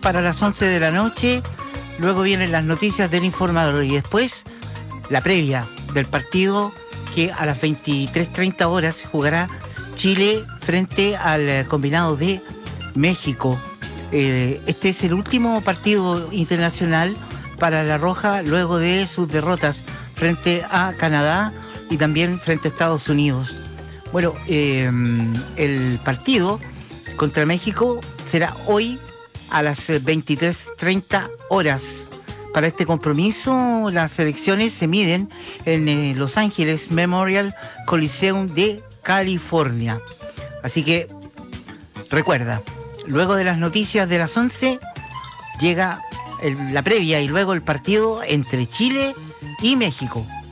para las 11 de la noche. Luego vienen las noticias del informador y después la previa del partido que a las 23:30 horas se jugará Chile frente al combinado de México. Este es el último partido internacional para La Roja luego de sus derrotas frente a Canadá y también frente a Estados Unidos. Bueno, el partido contra México será hoy a las 23:30 horas. Para este compromiso, las selecciones se miden en Los Ángeles Memorial Coliseum de California. Así que, recuerda, luego de las noticias de las 11, llega la previa y luego el partido entre Chile y México.